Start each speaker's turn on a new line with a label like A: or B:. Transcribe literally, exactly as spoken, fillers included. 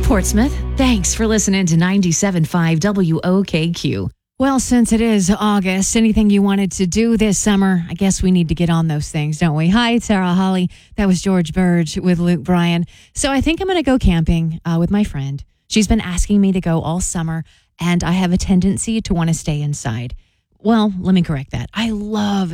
A: Portsmouth. Thanks for listening to ninety-seven point five W O K Q. Well, since it is August, anything you wanted to do this summer, I guess we need to get on those things, don't we? Hi, it's Sarah Holly. That was George Burge with Luke Bryan. So I think I'm going to go camping uh, with my friend. She's been asking me to go all summer, and I have a tendency to want to stay inside. Well, let me correct that. I love